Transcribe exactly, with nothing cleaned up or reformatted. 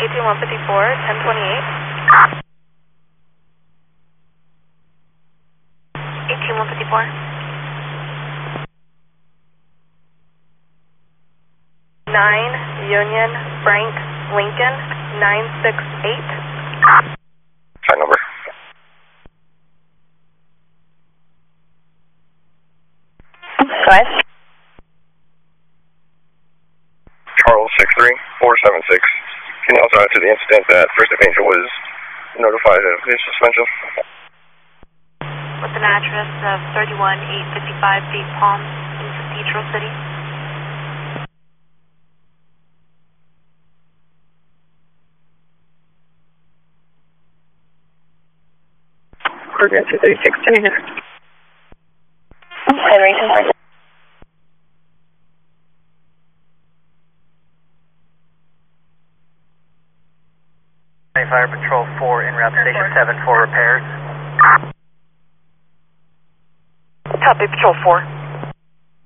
eighteen one fifty-four, ten twenty-eight. eighteen one fifty-four. nine Union Frank Lincoln nine six eight. Side number. Go ahead. Charles six three four seven six. Can you also add to the incident that First Angel was notified of his suspension? With an address of thirty-one eight fifty-five Deep Palm in Cathedral City. Coordinate two thirty-six, Henry. Henry. Fire Patrol four en route to Station seven for repairs. Copy, Patrol four.